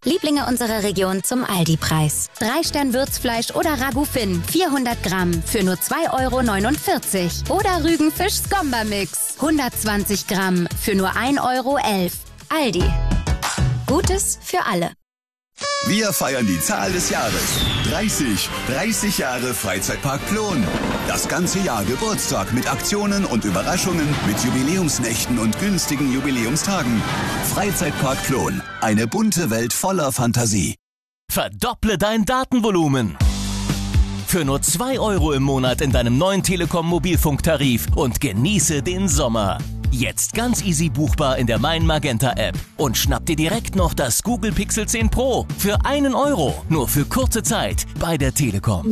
Lieblinge unserer Region zum Aldi-Preis. 3-Stern-Würzfleisch oder Ragout Finn, 400 Gramm für nur 2,49 € oder Rügenfisch Skomba-Mix, 120 Gramm für nur 1,11 €. Aldi. Gutes für alle. Wir feiern die Zahl des Jahres. 30 Jahre Freizeitpark Plon. Das ganze Jahr Geburtstag mit Aktionen und Überraschungen, mit Jubiläumsnächten und günstigen Jubiläumstagen. Freizeitpark Plon. Eine bunte Welt voller Fantasie. Verdopple dein Datenvolumen. Für nur 2 € im Monat in deinem neuen Telekom Mobilfunktarif und genieße den Sommer. Jetzt ganz easy buchbar in der Mein Magenta App. Und schnapp dir direkt noch das Google Pixel 10 Pro für 1 €. Nur für kurze Zeit bei der Telekom.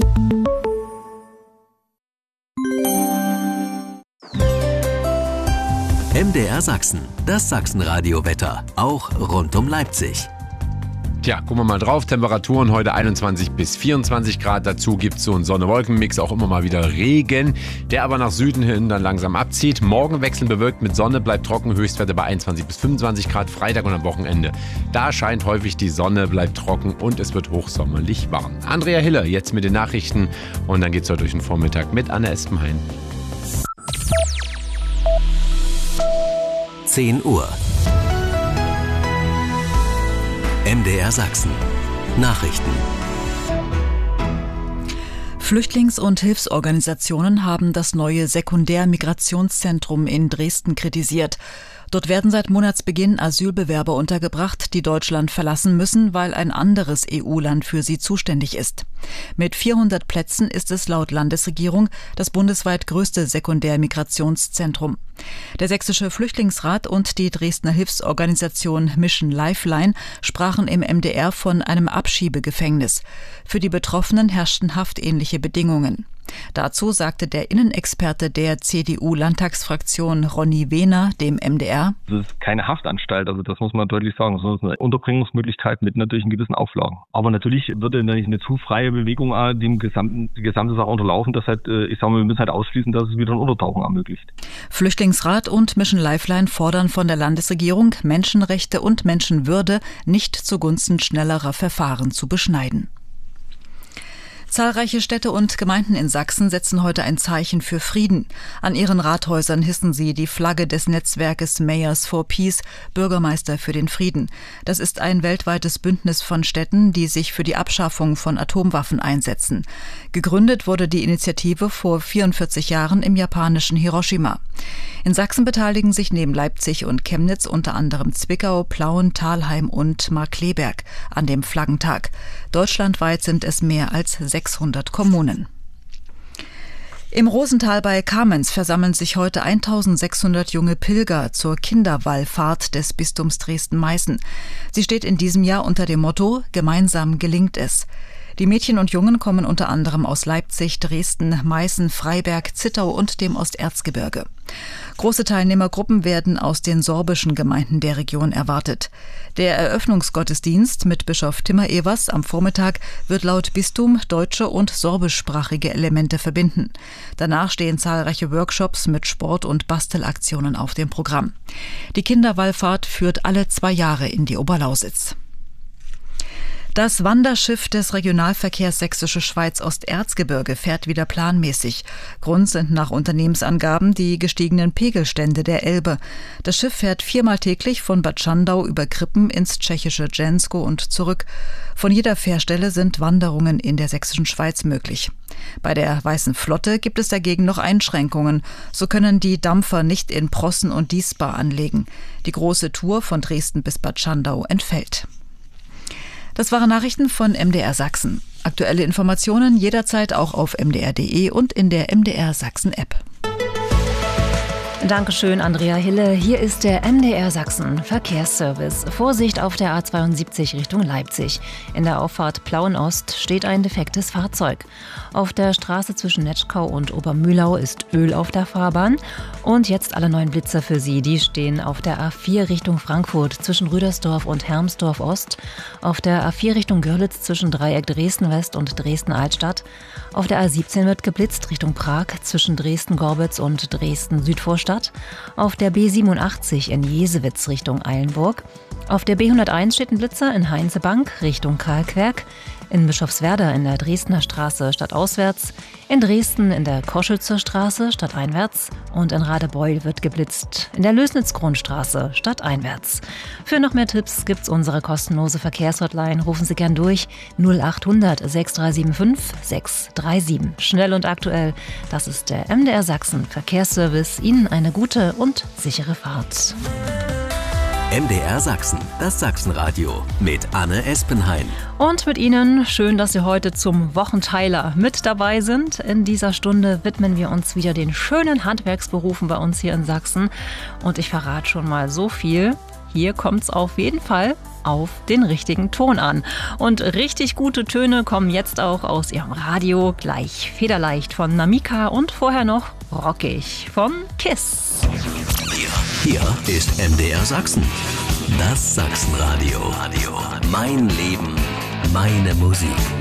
MDR Sachsen, das Sachsenradio-Wetter, auch rund um Leipzig. Tja, gucken wir mal drauf. Temperaturen heute 21 bis 24 Grad. Dazu gibt es so einen Sonne-Wolken-Mix, auch immer mal wieder Regen, der aber nach Süden hin dann langsam abzieht. Morgen wechseln bewölkt mit Sonne, bleibt trocken, Höchstwerte bei 21 bis 25 Grad, Freitag und am Wochenende. Da scheint häufig die Sonne, bleibt trocken und es wird hochsommerlich warm. Andrea Hiller jetzt mit den Nachrichten und dann geht's heute durch den Vormittag mit Anne Espenhain. 10 Uhr. MDR Sachsen. Nachrichten. Flüchtlings- und Hilfsorganisationen haben das neue Sekundärmigrationszentrum in Dresden kritisiert. Dort werden seit Monatsbeginn Asylbewerber untergebracht, die Deutschland verlassen müssen, weil ein anderes EU-Land für sie zuständig ist. Mit 400 Plätzen ist es laut Landesregierung das bundesweit größte Sekundärmigrationszentrum. Der Sächsische Flüchtlingsrat und die Dresdner Hilfsorganisation Mission Lifeline sprachen im MDR von einem Abschiebegefängnis. Für die Betroffenen herrschten haftähnliche Bedingungen. Dazu sagte der Innenexperte der CDU-Landtagsfraktion Ronny Wehner dem MDR: Das ist keine Haftanstalt, also das muss man deutlich sagen, sondern es ist eine Unterbringungsmöglichkeit mit natürlich gewissen Auflagen. Aber natürlich würde eine zu freie Bewegung die gesamte Sache unterlaufen. Das heißt, wir müssen halt ausschließen, dass es wieder ein Untertauchen ermöglicht. Flüchtlingsrat und Mission Lifeline fordern von der Landesregierung, Menschenrechte und Menschenwürde nicht zugunsten schnellerer Verfahren zu beschneiden. Zahlreiche Städte und Gemeinden in Sachsen setzen heute ein Zeichen für Frieden. An ihren Rathäusern hissen sie die Flagge des Netzwerkes Mayors for Peace, Bürgermeister für den Frieden. Das ist ein weltweites Bündnis von Städten, die sich für die Abschaffung von Atomwaffen einsetzen. Gegründet wurde die Initiative vor 44 Jahren im japanischen Hiroshima. In Sachsen beteiligen sich neben Leipzig und Chemnitz unter anderem Zwickau, Plauen, Thalheim und Markkleeberg an dem Flaggentag. Deutschlandweit sind es mehr als 600 Kommunen. Im Rosental bei Kamenz versammeln sich heute 1600 junge Pilger zur Kinderwallfahrt des Bistums Dresden-Meißen. Sie steht in diesem Jahr unter dem Motto »Gemeinsam gelingt es«. Die Mädchen und Jungen kommen unter anderem aus Leipzig, Dresden, Meißen, Freiberg, Zittau und dem Osterzgebirge. Große Teilnehmergruppen werden aus den sorbischen Gemeinden der Region erwartet. Der Eröffnungsgottesdienst mit Bischof Timmer Evers am Vormittag wird laut Bistum deutsche und sorbischsprachige Elemente verbinden. Danach stehen zahlreiche Workshops mit Sport- und Bastelaktionen auf dem Programm. Die Kinderwallfahrt führt alle 2 Jahre in die Oberlausitz. Das Wanderschiff des Regionalverkehrs Sächsische Schweiz Osterzgebirge fährt wieder planmäßig. Grund sind nach Unternehmensangaben die gestiegenen Pegelstände der Elbe. Das Schiff fährt 4-mal täglich von Bad Schandau über Krippen ins tschechische Džensko und zurück. Von jeder Fährstelle sind Wanderungen in der Sächsischen Schweiz möglich. Bei der Weißen Flotte gibt es dagegen noch Einschränkungen. So können die Dampfer nicht in Prossen und Diesbar anlegen. Die große Tour von Dresden bis Bad Schandau entfällt. Das waren Nachrichten von MDR Sachsen. Aktuelle Informationen jederzeit auch auf mdr.de und in der MDR Sachsen App. Dankeschön, Andrea Hille. Hier ist der MDR Sachsen Verkehrsservice. Vorsicht auf der A72 Richtung Leipzig. In der Auffahrt Plauen-Ost steht ein defektes Fahrzeug. Auf der Straße zwischen Netschkau und Obermühlau ist Öl auf der Fahrbahn. Und jetzt alle neuen Blitzer für Sie. Die stehen auf der A4 Richtung Frankfurt zwischen Rüdersdorf und Hermsdorf Ost. Auf der A4 Richtung Görlitz zwischen Dreieck Dresden West und Dresden Altstadt. Auf der A17 wird geblitzt Richtung Prag zwischen Dresden-Gorbitz und Dresden Südvorstadt. gesperrt. Auf der B87 in Jesewitz Richtung Eilenburg. Auf der B101 steht ein Blitzer in Heinzebank Richtung Kalkwerk. In Bischofswerda in der Dresdner Straße stadtauswärts. In Dresden in der Koschützer Straße stadteinwärts. Und in Radebeul wird geblitzt. In der Lößnitz-Kronstraße stadteinwärts. Für noch mehr Tipps gibt's unsere kostenlose Verkehrshotline. Rufen Sie gern durch 0800 6375 637. Schnell und aktuell. Das ist der MDR Sachsen Verkehrsservice. Ihnen eine gute und sichere Fahrt. MDR Sachsen, das Sachsenradio mit Anne Espenhain. Und mit Ihnen, schön, dass Sie heute zum Wochenteiler mit dabei sind. In dieser Stunde widmen wir uns wieder den schönen Handwerksberufen bei uns hier in Sachsen. Und ich verrate schon mal so viel. Hier kommt es auf jeden Fall auf den richtigen Ton an. Und richtig gute Töne kommen jetzt auch aus Ihrem Radio. Gleich federleicht von Namika und vorher noch rockig von KISS. Hier ist MDR Sachsen, das Sachsenradio. Mein Leben, meine Musik.